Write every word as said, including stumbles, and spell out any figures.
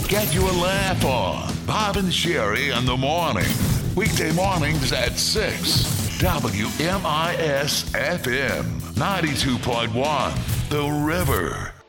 Get your laugh on. Bob and Sherry in the morning. Weekday mornings at six. W M I S F M ninety-two point one. The River.